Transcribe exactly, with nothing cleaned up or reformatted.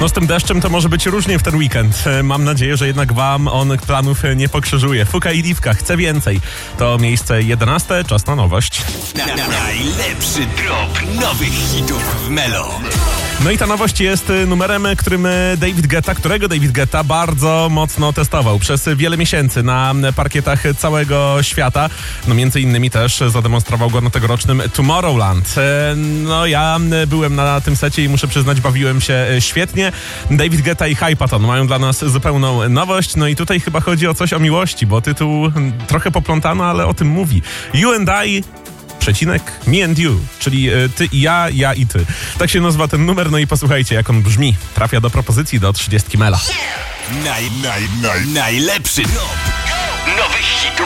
No z tym deszczem to może być różnie w ten weekend. Mam nadzieję, że jednak wam on planów nie pokrzyżuje. Fuka i Liwka, chcę więcej. To miejsce jedenaste, czas na nowość. Na, na, najlepszy drop nowych hitów w Melo. No i ta nowość jest numerem, którym David Guetta, którego David Guetta bardzo mocno testował przez wiele miesięcy na parkietach całego świata. No między innymi też zademonstrował go na tegorocznym Tomorrowland. No ja byłem na tym secie i muszę przyznać, bawiłem się świetnie. David Guetta i Hypaton mają dla nas zupełną nowość. No i tutaj chyba chodzi o coś o miłości, bo tytuł trochę poplątano, ale o tym mówi. You and I... przecinek me and you, czyli ty i ja, ja i ty. Tak się nazywa ten numer, no i posłuchajcie, jak on brzmi. Trafia do propozycji do trzydziestki Mela. Naj, naj, naj, najlepszy drop nowych hitów.